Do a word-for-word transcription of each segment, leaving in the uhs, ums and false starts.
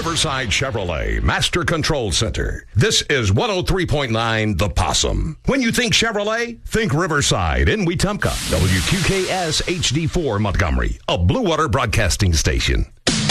Riverside Chevrolet Master Control Center. This is one oh three point nine The Possum. When you think Chevrolet, think Riverside in Wetumpka. W Q K S H D four Montgomery, a Blue Water Broadcasting station.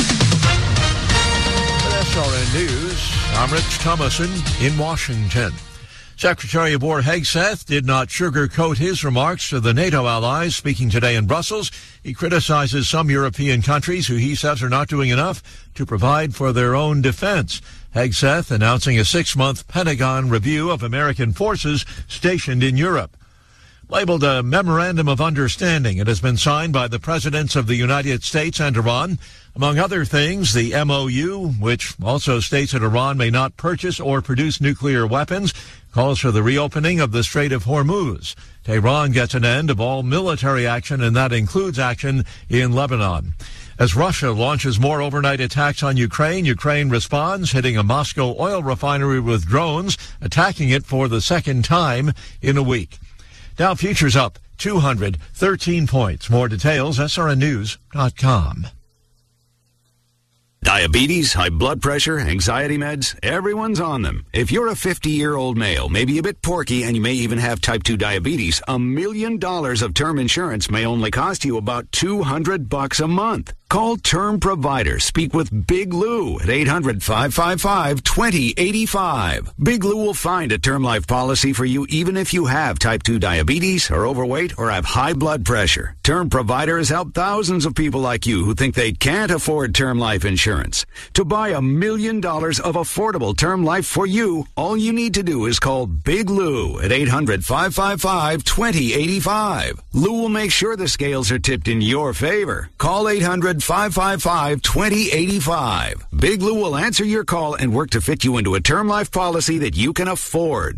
S R N News, I'm Rich Thomason in Washington. Secretary of War Hegseth did not sugarcoat his remarks to the NATO allies. Speaking today in Brussels, he criticizes some European countries who he says are not doing enough to provide for their own defense. Hegseth announcing a six-month Pentagon review of American forces stationed in Europe. Labeled a Memorandum of Understanding, it has been signed by the presidents of the United States and Iran. Among other things, the M O U, which also states that Iran may not purchase or produce nuclear weapons, calls for the reopening of the Strait of Hormuz. Tehran gets an end of all military action, and that includes action in Lebanon. As Russia launches more overnight attacks on Ukraine, Ukraine responds, hitting a Moscow oil refinery with drones, attacking it for the second time in a week. Dow futures up two hundred thirteen points. More details, S R N news dot com. Diabetes, high blood pressure, anxiety meds, everyone's on them. If you're a fifty-year-old male, maybe a bit porky, and you may even have type two diabetes, a million dollars of term insurance may only cost you about two hundred bucks a month. Call Term Provider. Speak with Big Lou at eight hundred, five five five, two zero eight five. Big Lou will find a term life policy for you even if you have type two diabetes, are overweight, or have high blood pressure. Term Provider has helped thousands of people like you who think they can't afford term life insurance. To buy a million dollars of affordable term life for you, all you need to do is call Big Lou at eight hundred, five five five, two zero eight five. Lou will make sure the scales are tipped in your favor. Call eight hundred, five five five, two zero eight five. Big Lou will answer your call and work to fit you into a term life policy that you can afford.